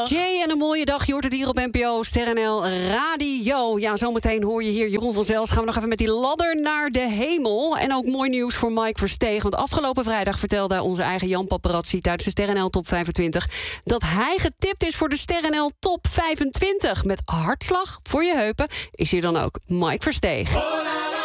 Jay en een mooie dag. Je hoort het hier op NPO Ster.nl Radio. Ja, zometeen hoor je hier Jeroen van Zels. Gaan we nog even met die ladder naar de hemel. En ook mooi nieuws voor Mike Versteeg. Want afgelopen vrijdag vertelde onze eigen Jan Paparazzi tijdens de Ster.nl Top 25... dat hij getipt is voor de Ster.nl Top 25. Met hartslag voor je heupen is hier dan ook Mike Versteeg.